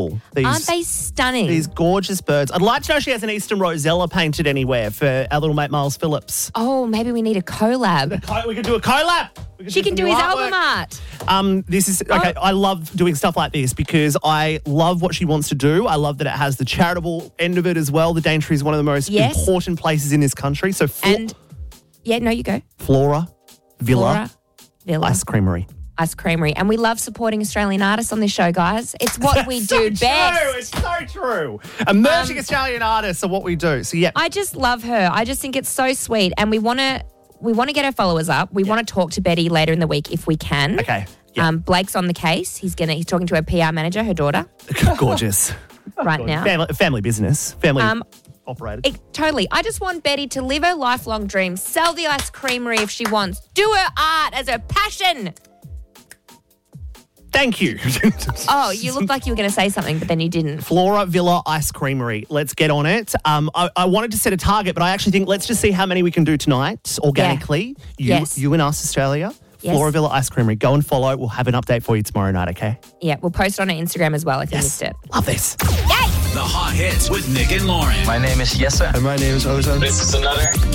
Aren't they stunning? These gorgeous birds. I'd like to know if she has an Eastern Rosella painted anywhere for our little mate Miles Phillips. Oh, maybe we need a collab. We could do a collab. She can do his album art. This is okay. I love doing stuff like this because I love what she wants to do. I love that it has the charitable end of it as well. The Daintree is one of the most important places in this country. So, you go. Flora Villa Ice Creamery. Ice Creamery. And we love supporting Australian artists on this show, guys. It's what we do best. True. It's so true. Emerging Australian artists are what we do. So, yeah. I just love her. I just think it's so sweet. And we want to get her followers up. We want to talk to Betty later in the week if we can. Okay. Yeah. Blake's on the case. He's talking to her PR manager, her daughter. Gorgeous. Right now. Family business. Family operated. Totally. I just want Betty to live her lifelong dream, sell the Ice Creamery if she wants, do her art as her passion. Thank you. Oh, you looked like you were going to say something, but then you didn't. Flora Villa Ice Creamery. Let's get on it. I wanted to set a target, but I actually think let's just see how many we can do tonight organically. Yeah. You and us, Australia. Yes. Flora Villa Ice Creamery. Go and follow. We'll have an update for you tomorrow night, okay? Yeah, we'll post it on our Instagram as well if you missed it. Love this. Yay! The Hot Hits with Nick and Lauren. My name is Jesse. And my name is Ozan. This is another